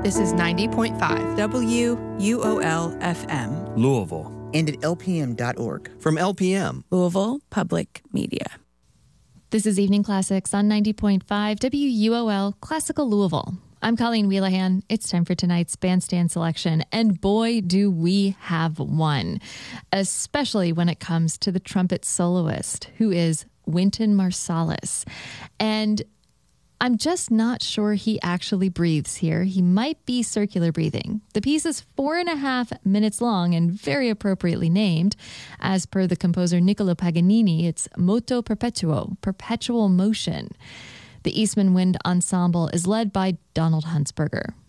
This is 90.5 WUOL-FM. Louisville. And at lpm.org. From LPM. Louisville Public Media. This is Evening Classics on 90.5 WUOL Classical Louisville. I'm Colleen Wheelahan. It's time for tonight's bandstand selection, and boy, do we have one, especially when it comes to the trumpet soloist, who is Wynton Marsalis. And I'm just not sure he actually breathes here. He might be circular breathing. The piece is 4.5 minutes long and very appropriately named. As per the composer Niccolo Paganini, it's Moto Perpetuo, perpetual motion. The Eastman Wind Ensemble is led by Donald Huntsberger.